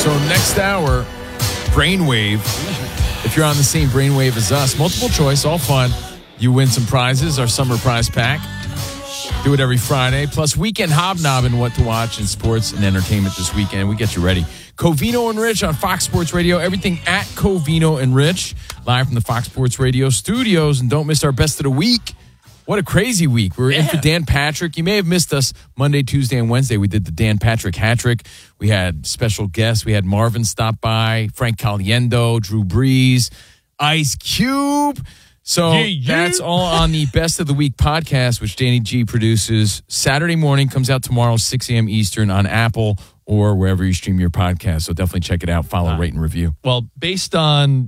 So next hour, Brainwave. If you're on the same brainwave as us, multiple choice, all fun. You win some prizes, our summer prize pack. Do it every Friday. Plus, weekend hobnobbing, what to watch in sports and entertainment this weekend. We get you ready. Covino and Rich on Fox Sports Radio. Everything at Covino and Rich. Live from the Fox Sports Radio studios. And don't miss our best of the week. What a crazy week. We're in for Dan Patrick. You may have missed us Monday, Tuesday, and Wednesday. We did the Dan Patrick hat trick. We had special guests. We had Marvin stop by, Frank Caliendo, Drew Brees, Ice Cube. So that's all on the Best of the Week podcast, which Danny G produces. Saturday morning, comes out tomorrow, 6 a.m. Eastern on Apple or wherever you stream your podcast. So definitely check it out. Follow, rate, and review. Well, based on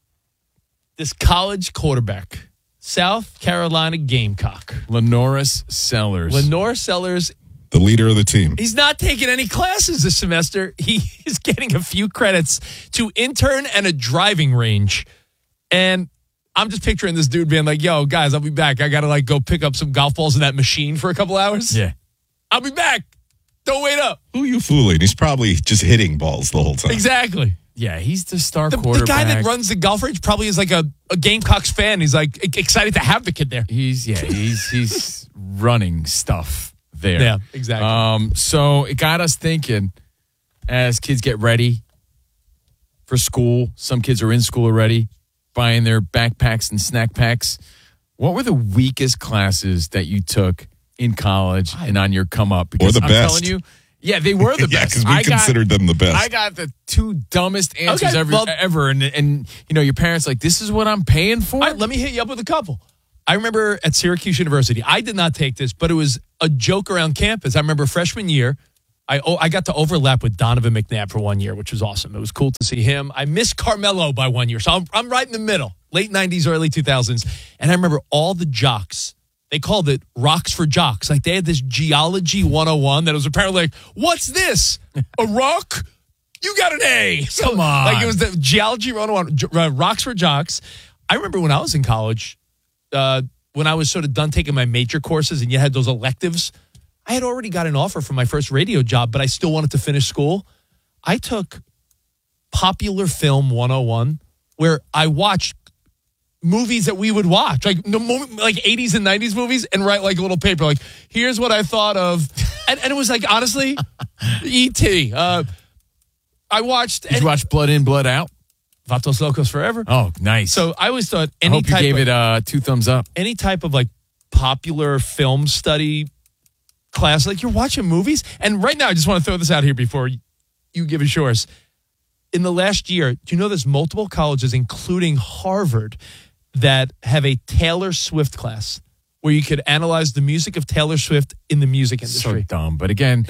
this college quarterback, South Carolina Gamecock, Lenoris Sellers. The leader of the team. He's not taking any classes this semester. He is getting a few credits to intern and a driving range. And I'm just picturing this dude being like, yo, guys, I'll be back. I got to go pick up some golf balls in that machine for a couple hours. Yeah. I'll be back. Don't wait up. Who are you fooling? He's probably just hitting balls the whole time. Exactly. Yeah, he's the star quarterback. The guy that runs the golf range probably is like a Gamecocks fan. He's like excited to have the kid there. He's running stuff there. Yeah, exactly. So it got us thinking as kids get ready for school. Some kids are in school already, buying their backpacks and snack packs. What were the weakest classes that you took in college and on your come up? Because or the I'm best. Telling you, yeah, they were the best. because we considered them the best. I got the two dumbest answers ever. And your parents like, this is what I'm paying for? All right, let me hit you up with a couple. I remember at Syracuse University, I did not take this, but it was a joke around campus. I remember freshman year, I got to overlap with Donovan McNabb for 1 year, which was awesome. It was cool to see him. I missed Carmelo by 1 year, so I'm right in the middle, late 90s, early 2000s. And I remember all the jocks. They called it Rocks for Jocks. Like, they had this Geology 101 that was apparently like, what's this? A rock? You got an A. So, come on. Like, it was the Geology 101, Rocks for Jocks. I remember when I was in college, when I was sort of done taking my major courses and you had those electives, I had already got an offer for my first radio job, but I still wanted to finish school. I took Popular Film 101, where I watched movies that we would watch, like 80s and 90s movies, and write like a little paper, like, here's what I thought of. And it was like, honestly, E.T. I watched... Did you watch Blood In, Blood Out? Vatos Locos Forever. Oh, nice. So I always thought I hope you gave it 2 thumbs up. Any type of like popular film study class, like you're watching movies. And right now, I just want to throw this out here before you give it yours. In the last year, do you know there's multiple colleges, including Harvard, that have a Taylor Swift class where you could analyze the music of Taylor Swift in the music industry? So dumb. But again,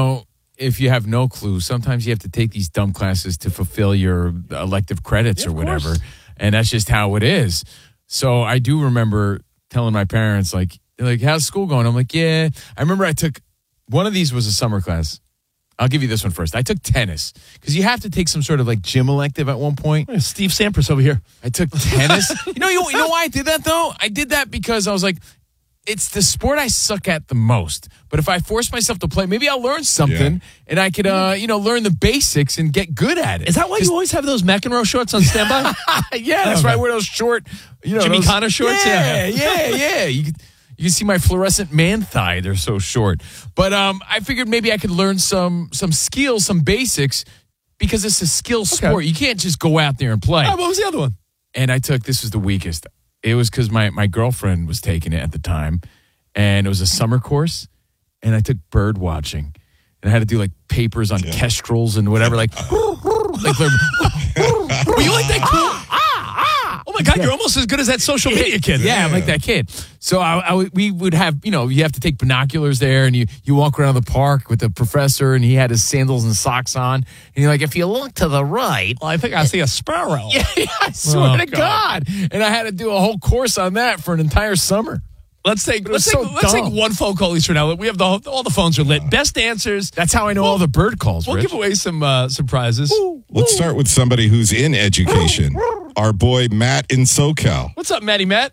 if you have no clue, sometimes you have to take these dumb classes to fulfill your elective credits or whatever. And that's just how it is. So I do remember telling my parents, like, how's school going? I'm like, yeah. I remember I took, one of these was a summer class. I'll give you this one first. I took tennis because you have to take some sort of like gym elective at one point. Steve Sampras over here. I took tennis. You know why I did that though? I did that because I was like, it's the sport I suck at the most. But if I force myself to play, maybe I'll learn something and I could, learn the basics and get good at it. Is that why you always have those McEnroe shorts on standby? Yeah, that's right. I wear those short, Jimmy Connor shorts. Yeah. You can see my fluorescent man thigh. They're so short. But I figured maybe I could learn some skills, some basics, because it's a skill sport. You can't just go out there and play. What was the other one? And this was the weakest. It was because my girlfriend was taking it at the time, and it was a summer course, and I took bird watching. And I had to do like papers on kestrels and whatever. Like were you like that cool? Oh my God, you're almost as good as that social media kid. Yeah, I'm like that kid. So we would have, you have to take binoculars there, and you walk around the park with the professor, and he had his sandals and socks on. And you're like, if you look to the right, I think I see a sparrow. Yeah, I swear to God. And I had to do a whole course on that for an entire summer. Let's take one phone call each for now. We have all the phones are lit. Best answers. That's how I know all the bird calls. We'll give away some prizes. Let's start with somebody who's in education. Our boy Matt in SoCal. What's up, Matt?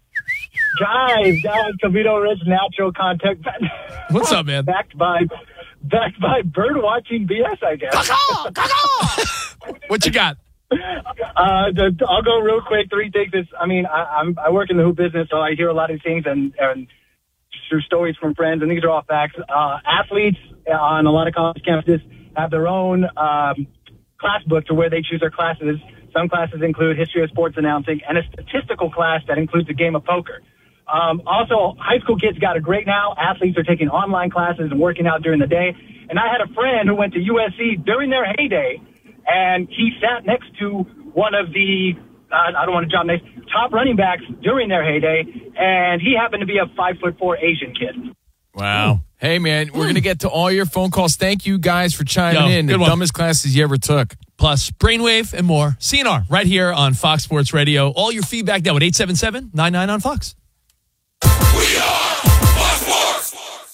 Guys, Covino Rich Natural Contact. What's up, man? Backed by That's my bird watching BS, I guess. What you got? I'll go real quick. 3 things. I work in the hoop business, so I hear a lot of things and through stories from friends, and these are all facts. Athletes on a lot of college campuses have their own class book to where they choose their classes. Some classes include history of sports announcing and a statistical class that includes a game of poker. Also, high school kids got it great now. Athletes are taking online classes and working out during the day. And I had a friend who went to USC during their heyday, and he sat next to one of the, I don't want to job names, top running backs during their heyday, and he happened to be a 5'4" Asian kid. Wow. Hey, man, we're going to get to all your phone calls. Thank you guys for chiming in. The dumbest classes you ever took. Plus, Brainwave and more. CNR right here on Fox Sports Radio. All your feedback now at 877-99 on Fox. We are Fox Sports.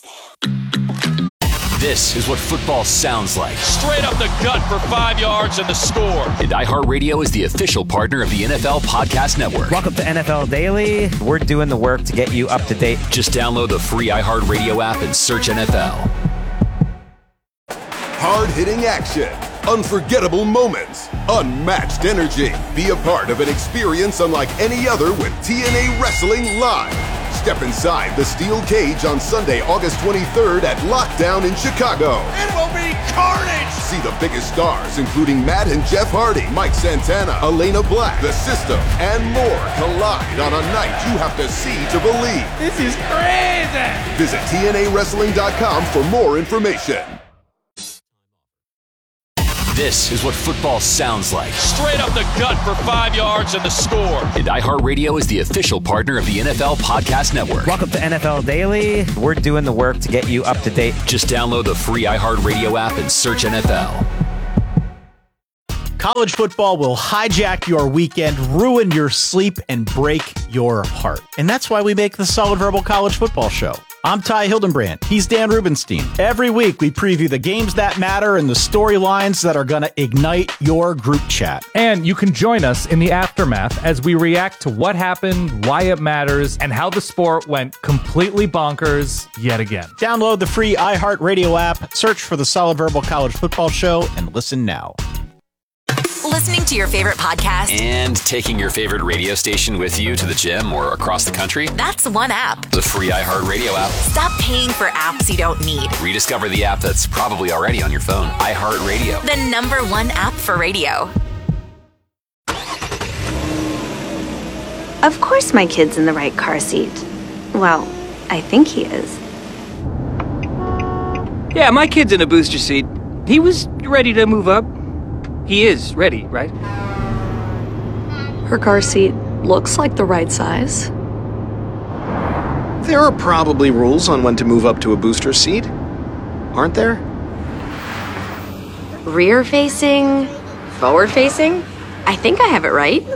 This is what football sounds like. Straight up the gut for 5 yards and the score. And iHeartRadio is the official partner of the NFL Podcast Network. Welcome to NFL Daily. We're doing the work to get you up to date. Just download the free iHeartRadio app and search NFL. Hard-hitting action, unforgettable moments, unmatched energy. Be a part of an experience unlike any other with TNA Wrestling Live. Step inside the steel cage on Sunday, August 23rd at Lockdown in Chicago. It will be carnage! See the biggest stars, including Matt and Jeff Hardy, Mike Santana, Elena Black, The System, and more collide on a night you have to see to believe. This is crazy! Visit TNAWrestling.com for more information. This is what football sounds like. Straight up the gut for 5 yards and the score. And iHeartRadio is the official partner of the NFL Podcast Network. Welcome to NFL Daily. We're doing the work to get you up to date. Just download the free iHeartRadio app and search NFL. College football will hijack your weekend, ruin your sleep, and break your heart. And that's why we make the Solid Verbal College Football Show. I'm Ty Hildenbrand. He's Dan Rubenstein. Every week, we preview the games that matter and the storylines that are going to ignite your group chat. And you can join us in the aftermath as we react to what happened, why it matters, and how the sport went completely bonkers yet again. Download the free iHeartRadio app, search for the Solid Verbal College Football Show, and listen now. Listening to your favorite podcast and taking your favorite radio station with you to the gym or across the country? That's one app. The free iHeartRadio app. Stop paying for apps you don't need. Rediscover the app that's probably already on your phone. iHeartRadio. The #1 app for radio. Of course my kid's in the right car seat. Well, I think he is. Yeah, my kid's in a booster seat. He was ready to move up. He is ready, right? Her car seat looks like the right size. There are probably rules on when to move up to a booster seat, aren't there? Rear facing, forward facing. I think I have it right.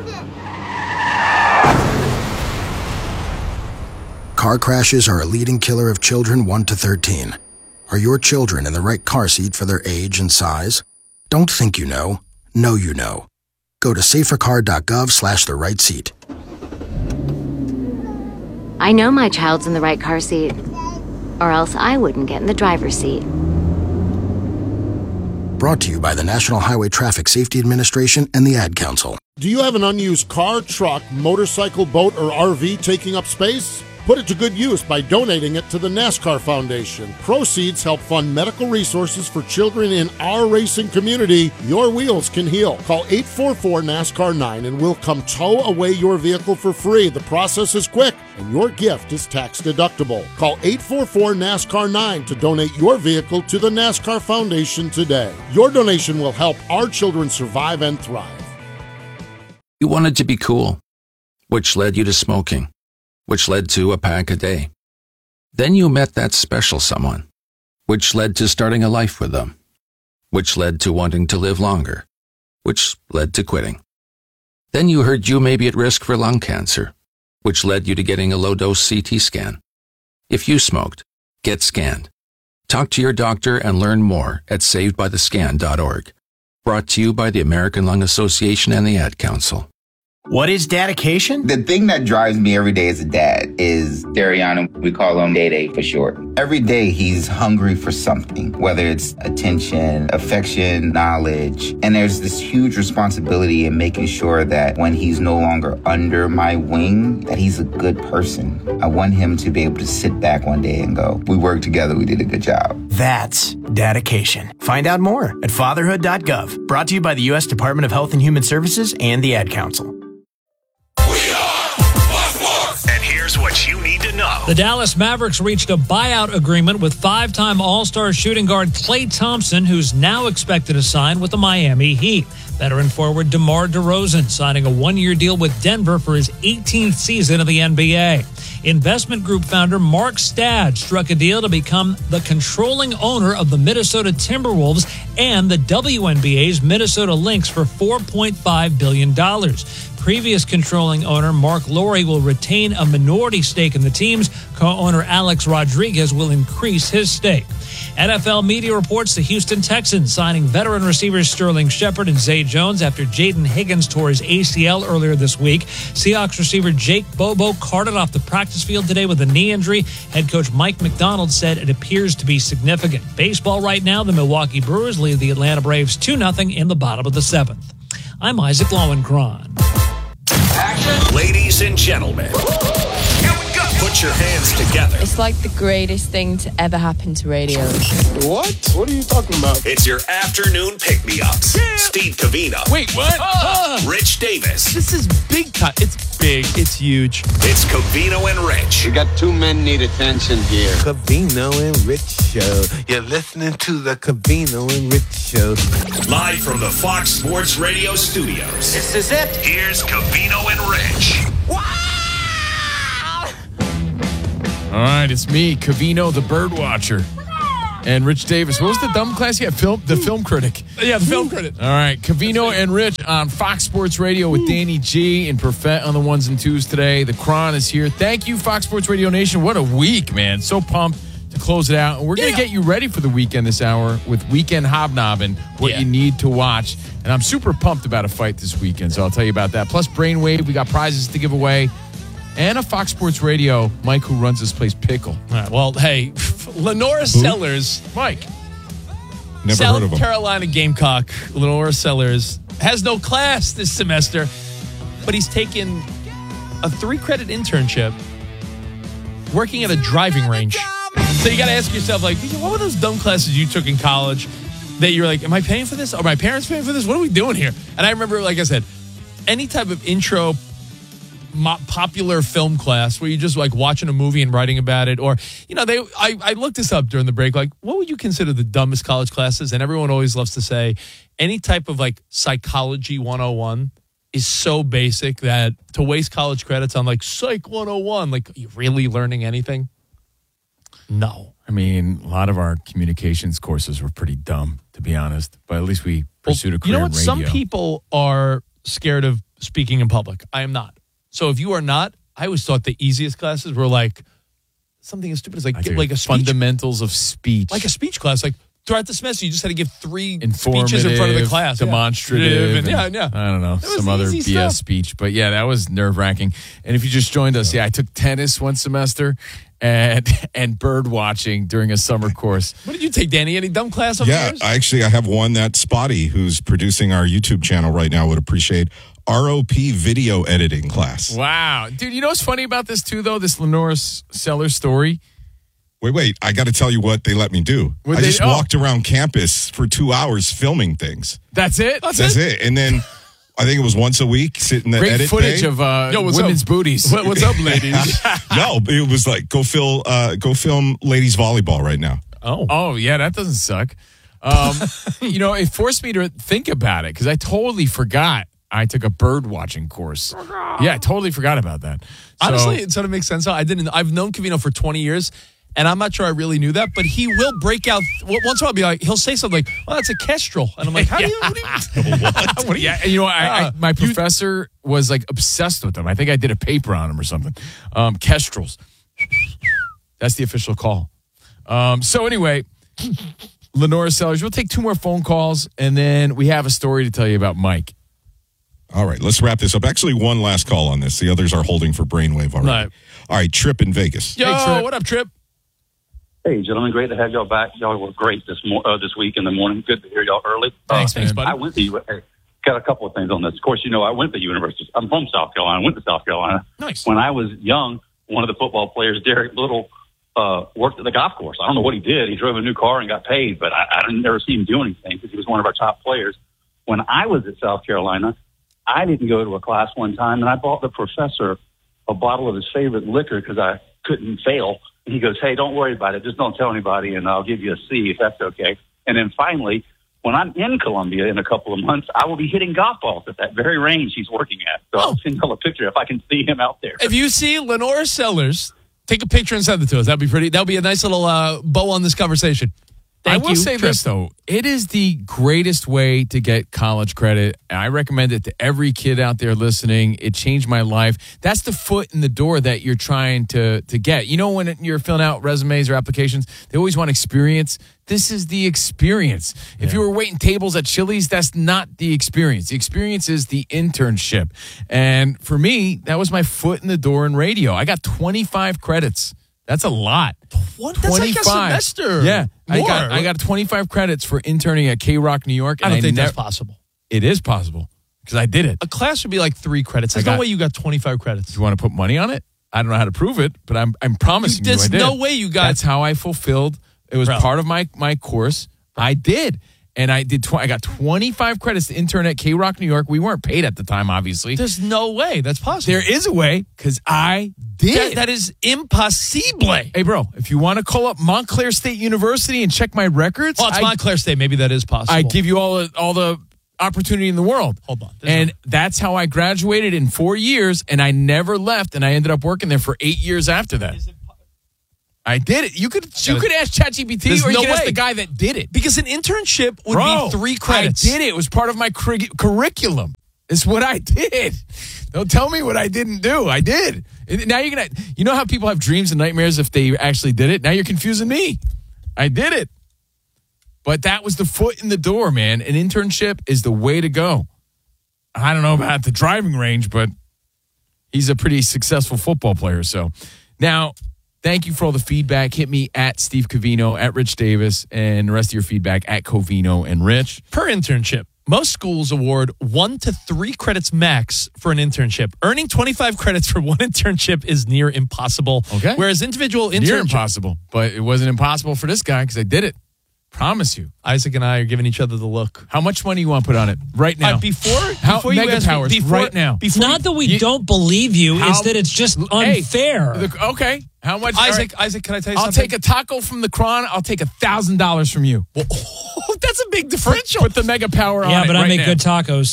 Car crashes are a leading killer of children 1 to 13. Are your children in the right car seat for their age and size? Don't think you know. Know you know. Go to safercar.gov/the right seat. I know my child's in the right car seat, or else I wouldn't get in the driver's seat. Brought to you by the National Highway Traffic Safety Administration and the Ad Council. Do you have an unused car, truck, motorcycle, boat, or RV taking up space? Put it to good use by donating it to the NASCAR Foundation. Proceeds help fund medical resources for children in our racing community. Your wheels can heal. Call 844-NASCAR-9 and we'll come tow away your vehicle for free. The process is quick and your gift is tax deductible. Call 844-NASCAR-9 to donate your vehicle to the NASCAR Foundation today. Your donation will help our children survive and thrive. You wanted to be cool, which led you to smoking, which led to a pack a day. Then you met that special someone, which led to starting a life with them, which led to wanting to live longer, which led to quitting. Then you heard you may be at risk for lung cancer, which led you to getting a low-dose CT scan. If you smoked, get scanned. Talk to your doctor and learn more at savedbythescan.org. Brought to you by the American Lung Association and the Ad Council. What is dedication? The thing that drives me every day as a dad is Dariana. We call him Day for short. Every day he's hungry for something, whether it's attention, affection, knowledge. And there's this huge responsibility in making sure that when he's no longer under my wing, that he's a good person. I want him to be able to sit back one day and go, we worked together, we did a good job. That's dedication. Find out more at fatherhood.gov. Brought to you by the U.S. Department of Health and Human Services and the Ad Council. And here's what you need to know. The Dallas Mavericks reached a buyout agreement with five-time All-Star shooting guard Klay Thompson, who's now expected to sign with the Miami Heat. Veteran forward DeMar DeRozan signing a one-year deal with Denver for his 18th season of the NBA. Investment group founder Mark Stad struck a deal to become the controlling owner of the Minnesota Timberwolves and the WNBA's Minnesota Lynx for $4.5 billion. Previous controlling owner Mark Lowry will retain a minority stake in the teams. Co-owner Alex Rodriguez will increase his stake. NFL media reports the Houston Texans signing veteran receivers Sterling Shepard and Zay Jones after Jaden Higgins tore his ACL earlier this week. Seahawks receiver Jake Bobo carted off the practice field today with a knee injury. Head coach Mike McDonald said it appears to be significant. Baseball right now, the Milwaukee Brewers lead the Atlanta Braves 2-0 in the bottom of the seventh. I'm Isaac Lowenkron. Ladies and gentlemen, here we go. Put your hands together. It's like the greatest thing to ever happen to radio. What? What are you talking about? It's your afternoon pick-me-ups. Yeah. Steve Covino. Wait, what? Rich Davis. This is big time. It's big. It's huge. It's Covino and Rich. We got two men need attention here. Covino and Rich Show. You're listening to the Covino and Rich Show. Live from the Fox Sports Radio studios. This is it. Here's Covino and Rich. All right, it's me, Covino, the bird watcher, and Rich Davis. What was the dumb class? Yeah, the film critic. Yeah, the film critic. All right, Covino and Rich on Fox Sports Radio with Danny G and Perfett on the ones and twos today. The Cron is here. Thank you, Fox Sports Radio Nation. What a week, man. So pumped to close it out. And we're going to get you ready for the weekend this hour with Weekend Hobnobbing, what you need to watch. And I'm super pumped about a fight this weekend, so I'll tell you about that. Plus, Brainwave, we got prizes to give away. And a Fox Sports Radio, Mike, who runs this place, Pickle. All right, well, hey, Lenora Sellers, Mike. Never South heard of him. Carolina Gamecock, Lenora Sellers, has no class this semester, but he's taken a 3-credit internship working at a driving range. So you got to ask yourself, like, what were those dumb classes you took in college that you're like, am I paying for this? Are my parents paying for this? What are we doing here? And I remember, like I said, any type of intro popular film class where you're just like watching a movie and writing about it, or I looked this up during the break, like what would you consider the dumbest college classes? And everyone always loves to say any type of like psychology 101 is so basic that to waste college credits on like psych 101, like are you really learning anything? No. I mean, a lot of our communications courses were pretty dumb, to be honest, but at least we pursued a career You know in what? radio. Some people are scared of speaking in public. I am not. So if you are not, I always thought the easiest classes were like something as stupid as like a speech. Fundamentals of speech. Like a speech class. Like throughout the semester, you just had to give 3 Informative, speeches in front of the class. Demonstrative. Yeah. And, I don't know, That was some other easy BS stuff. speech. But yeah, that was nerve-wracking. And if you just joined us, I took tennis one semester and bird watching during a summer course. What did you take, Danny? Any dumb class of Yeah, yours? I have one that Spotty, who's producing our YouTube channel right now, would appreciate. ROP video editing class. Wow. Dude, you know what's funny about this too, though? This Lenora Sellers story? Wait. I got to tell you what they let me do. I just walked around campus for 2 hours filming things. That's it? That's it. And then I think it was once a week sitting at Great edit footage bay. of women's booties. What's up, ladies? No, it was like go film ladies volleyball right now. Oh, yeah, that doesn't suck. It forced me to think about it because I totally forgot I took a bird watching course. Yeah, I totally forgot about that. Honestly, it sort of makes sense. I've known Covino for 20 years, and I'm not sure I really knew that, but he will break out. Once in a while, be like, he'll say something like, well, that's a kestrel. And I'm like, what do you my professor was like obsessed with them. I think I did a paper on them or something. Kestrels. That's the official call. So anyway, Lenora Sellers, we'll take 2 more phone calls, and then we have a story to tell you about Mike. All right, let's wrap this up. Actually, one last call on this. The others are holding for Brainwave already. Right. All right, Trip in Vegas. Yo, Hey, Trip. what up, Trip? Hey, gentlemen, great to have y'all back. Y'all were great this week in the morning. Good to hear y'all early. Thanks, buddy. I went to got a couple of things on this. Of course, I went to university. I'm from South Carolina. I went to South Carolina. Nice. When I was young, one of the football players, Derek Little, worked at the golf course. I don't know what he did. He drove a new car and got paid, but I didn't never see him do anything because he was one of our top players. When I was at South Carolina, I didn't go to a class one time, and I bought the professor a bottle of his favorite liquor because I couldn't fail. And he goes, hey, don't worry about it. Just don't tell anybody, and I'll give you a C if that's okay. And then finally, when I'm in Columbia in a couple of months, I will be hitting golf balls at that very range he's working at. So I'll send y'all a picture if I can see him out there. If you see Lenora Sellers, take a picture and send it to us. That'd be pretty. That'll be a nice little bow on this conversation. I will say this, though. It is the greatest way to get college credit. I recommend it to every kid out there listening. It changed my life. That's the foot in the door that you're trying to get. You know, when you're filling out resumes or applications, they always want experience. This is the experience. If you were waiting tables at Chili's, that's not the experience. The experience is the internship. And for me, that was my foot in the door in radio. I got 25 credits. That's a lot. What? That's like a semester. Yeah. More. I got 25 credits for interning at K-Rock, New York. I don't think that's possible. It is possible because I did it. A class would be like 3 credits. There's no way you got 25 credits. You want to put money on it? I don't know how to prove it, but I'm promising you I did. There's no way you got... That's how I fulfilled. It was part of my course. I did. And I did. I got 25 credits to intern at K-Rock, New York. We weren't paid at the time, obviously. There's no way that's possible. There is a way because I did. That is impossible. Hey, bro, if you want to call up Montclair State University and check my records. Well, it's Montclair State. Maybe that is possible. I give you all the opportunity in the world. Hold on. And that's how I graduated in 4 years, and I never left, and I ended up working there for 8 years after that. I did it. You could ask ChatGPT or you could ask the guy that did it. Because an internship would be 3 credits. I did it. It was part of my curriculum. It's what I did. Don't tell me what I didn't do. I did. Now you're going to, you know how people have dreams and nightmares if they actually did it? Now you're confusing me. I did it. But that was the foot in the door, man. An internship is the way to go. I don't know about the driving range, but he's a pretty successful football player. So now, thank you for all the feedback. Hit me at Steve Covino, at Rich Davis, and the rest of your feedback at Covino and Rich. Per internship, most schools award 1 to 3 credits max for an internship. Earning 25 credits for one internship is near impossible. Okay. Whereas individual internships... Near impossible, but it wasn't impossible for this guy because I did it. Promise you. Isaac and I are giving each other the look. How much money you want to put on it right now? Before you Mega ask Powers, me, right now. It's not that we don't believe you, it's that it's just unfair. Okay. How much? Isaac, can I tell you something? I'll take a taco from the Kron. I'll take $1,000 from you. Well, that's a big differential. Put the Mega Power on it. Yeah, but I make now. good tacos.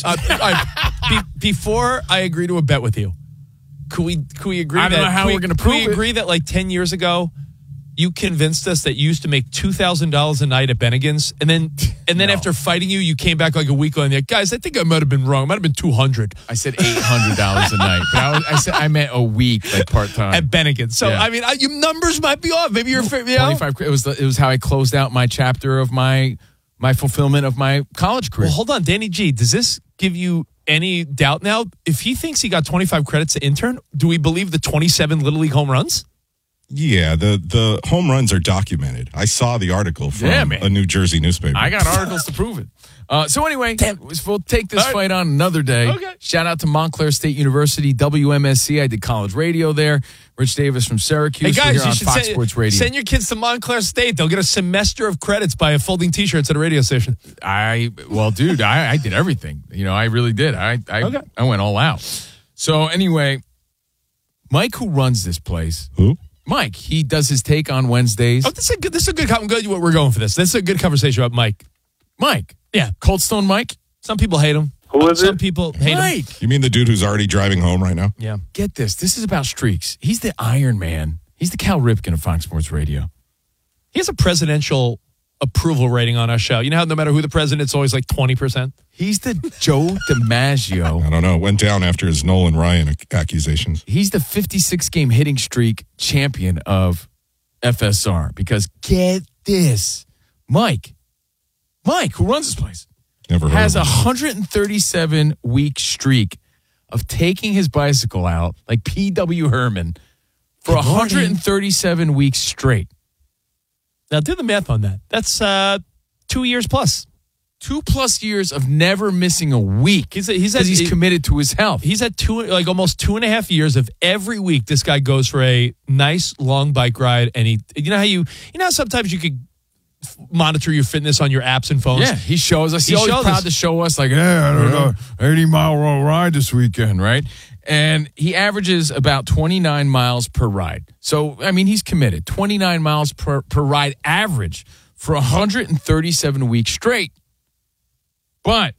Before I agree to a bet with you, could we agree I don't know how we're going to prove it. Can we agree that like 10 years ago, you convinced us that you used to make $2,000 a night at Bennigan's, and then after fighting you came back like a week later and you're like, guys, I think I might have been wrong. It might have been $200. I said $800 a night, but I meant a week, like part time at Bennigan's. So I mean, your numbers might be off. Maybe you're 25. It was how I closed out my chapter of my fulfillment of my college career. Well, hold on, Danny G. Does this give you any doubt now? If he thinks he got 25 credits to intern, do we believe the 27 Little League home runs? Yeah, the home runs are documented. I saw the article from a New Jersey newspaper. I got articles to prove it. So anyway, we'll take this fight on another day. Okay. Shout out to Montclair State University, WMSC. I did college radio there. Rich Davis from Syracuse. Hey guys, We're here you on should Fox Sports Radio. Send your kids to Montclair State. They'll get a semester of credits by folding T-shirts at a radio station. Dude, I did everything. I really did. I went all out. So anyway, Mike, who runs this place? Who? Mike, he does his take on Wednesdays. Oh, this is a good. I'm good. We're going for this. This is a good conversation about Mike. Mike, yeah, Cold Stone Mike. Some people hate him. Who is Some people hate Mike. him. You mean the dude who's already driving home right now? Yeah. Get this. This is about streaks. He's the Iron Man. He's the Cal Ripken of Fox Sports Radio. He has a presidential approval rating on our show. You know how no matter who the president, it's always like 20%? He's the Joe DiMaggio. I don't know. It went down after his Nolan Ryan accusations. He's the 56-game hitting streak champion of FSR because get this. Mike, who runs this place, Never heard has of a 137-week streak of taking his bicycle out, like P.W. Herman, for 137 weeks straight. Now, do the math on that. That's 2 years plus. 2+ years of never missing a week. He's committed to his health. He's at almost 2.5 years of every week. This guy goes for a nice long bike ride, and how sometimes you could monitor your fitness on your apps and phones. Yeah, he shows us. He's always proud to show us, like, I don't know, 80-mile ride this weekend, right? And he averages about 29 miles per ride. So, I mean, he's committed. 29 miles per ride average for 137 weeks straight. But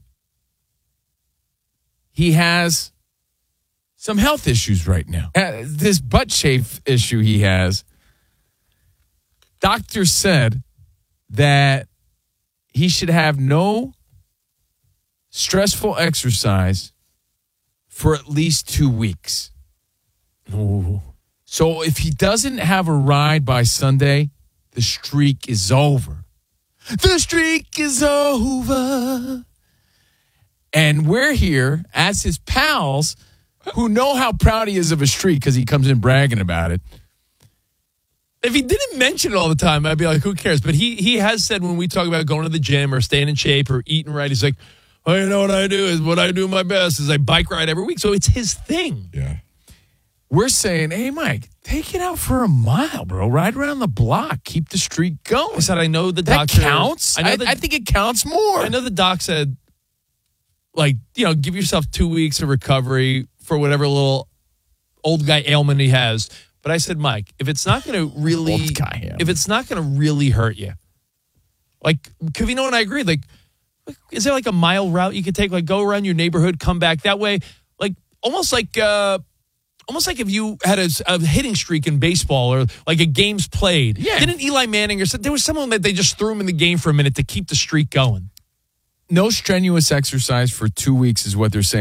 he has some health issues right now. This butt chafe issue he has, doctors said that he should have no stressful exercise for at least 2 weeks. Ooh. So if he doesn't have a ride by Sunday, the streak is over. The streak is over. And we're here as his pals who know how proud he is of a streak because he comes in bragging about it. If he didn't mention it all the time, I'd be like, who cares? But he has said when we talk about going to the gym or staying in shape or eating right, he's like, oh, you know what I do is what I do my best is I bike ride every week. So it's his thing. Yeah. We're saying, hey, Mike, take it out for a mile, bro. Ride around the block. Keep the streak going. I said, I know the that doctor. Counts. I think it counts more. I know the doc said, like, give yourself 2 weeks of recovery for whatever little old guy ailment he has. But I said, Mike, if it's not going to really hurt you, like Covino and I agreed, like, is there like a mile route you could take, like go around your neighborhood, come back that way, like almost like if you had a hitting streak in baseball or like a game's played. Yeah. Didn't Eli Manning there was someone that they just threw him in the game for a minute to keep the streak going. No strenuous exercise for 2 weeks is what they're saying.